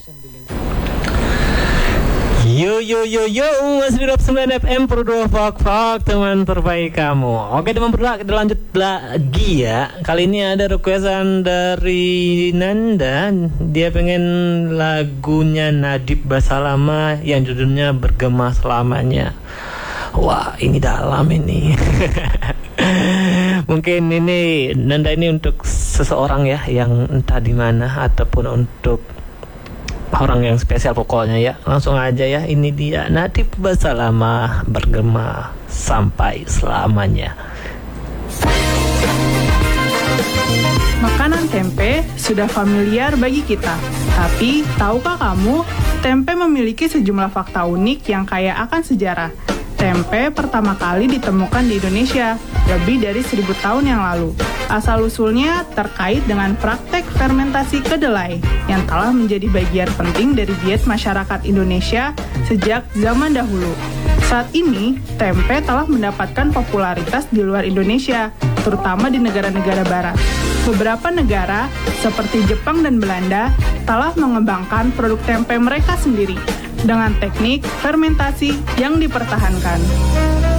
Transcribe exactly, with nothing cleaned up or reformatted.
Yo yo yo yo, masih di Rob sembilan F M Pro dua Fak Fak, teman terbaik kamu. Oke teman berdua, kita lanjut lagi ya. Kali ini ada requestan dari Nanda. Dia pengen lagunya Nadib Basalama yang judulnya Bergema Selamanya. Wah, ini dalam ini. Mungkin ini Nanda ini untuk seseorang ya, yang entah di mana ataupun untuk orang yang spesial pokoknya ya. Langsung aja ya, ini dia Nadib Basalama, Bergema Sampai Selamanya. Makanan tempe sudah familiar bagi kita. Tapi, tahukah kamu, tempe memiliki sejumlah fakta unik yang kaya akan sejarah. Tempe pertama kali ditemukan di Indonesia lebih dari seribu tahun yang lalu. Asal-usulnya terkait dengan praktek fermentasi kedelai yang telah menjadi bagian penting dari diet masyarakat Indonesia sejak zaman dahulu. Saat ini, tempe telah mendapatkan popularitas di luar Indonesia, terutama di negara-negara barat. Beberapa negara, seperti Jepang dan Belanda, telah mengembangkan produk tempe mereka sendiri dengan teknik fermentasi yang dipertahankan.